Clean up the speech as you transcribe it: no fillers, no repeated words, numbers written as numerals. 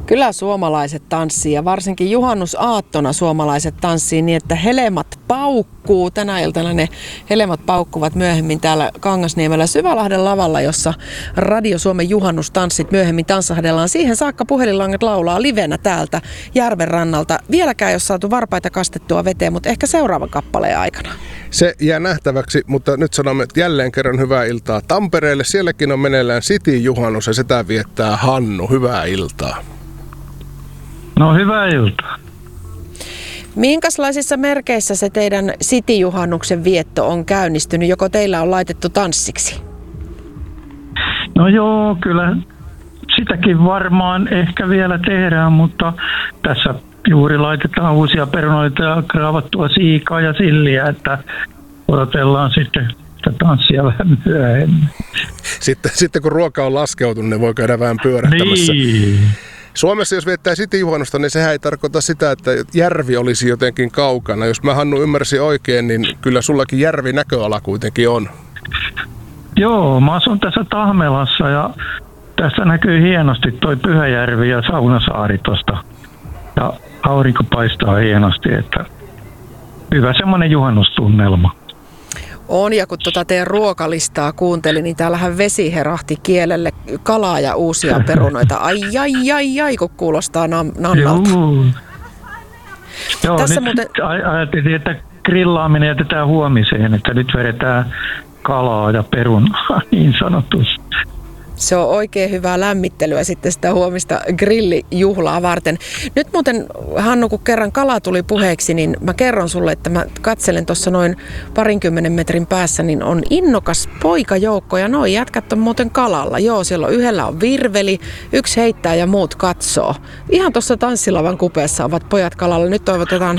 Kyllä suomalaiset tanssii ja varsinkin juhannusaattona suomalaiset tanssii niin, että helemat paukkuu. Tänä iltana ne helemat paukkuvat myöhemmin täällä Kangasniemellä Syvälahden lavalla, jossa Radio Suomen juhannustanssit myöhemmin tanssahdellaan. Siihen saakka puhelinlangat laulaa livenä täältä järven rannalta. Vieläkään ei ole saatu varpaita kastettua veteen, mutta ehkä seuraavan kappaleen aikana. Se jää nähtäväksi, mutta nyt sanomme jälleen kerran hyvää iltaa Tampereelle. Sielläkin on meneillään City-juhannus ja sitä viettää Hannu. Hyvää iltaa. No hyvää iltaa. Minkälaisissa merkeissä se teidän City-juhannuksen vietto on käynnistynyt? Joko teillä on laitettu tanssiksi? No joo, kyllä sitäkin varmaan ehkä vielä tehdään, mutta tässä juuri laitetaan uusia perunoita ja kraavattua siikaa ja silliä, että odotellaan sitten sitä tanssia vähän myöhemmin. Sitten kun ruoka on laskeutunut, niin voi käydä vähän pyörähtämässä. Niin. Suomessa jos viettää City-juhannusta, niin sehän ei tarkoita sitä, että järvi olisi jotenkin kaukana. Jos mä Hannu ymmärsin oikein, niin kyllä sullakin järvi näköala kuitenkin on. Joo, mä asun tässä Tahmelassa ja tästä näkyy hienosti toi Pyhäjärvi ja Saunasaari tosta. Ja aurinko paistaa hienosti, että hyvä semmoinen juhannustunnelma. On, ja kun teidän ruokalistaa kuuntelin, niin täällähän vesi herahti kielelle, kalaa ja uusia perunoita. Ai, kun kuulostaa nannalta. Joo, tässä nyt ajattelin, että grillaaminen jätetään huomiseen, että nyt vedetään kalaa ja perunaa niin sanotusti. Se on oikein hyvää lämmittelyä sitten sitä huomista grillijuhlaa varten. Nyt muuten, Hannu, kun kerran kala tuli puheeksi, niin mä kerron sulle, että mä katselen tuossa noin 20 metrin päässä, niin on innokas poikajoukko ja noi jätkät on muuten kalalla. Joo, siellä on yhdellä on virveli, yksi heittää ja muut katsoo. Ihan tuossa tanssilavan kupeessa ovat pojat kalalla. Nyt toivotetaan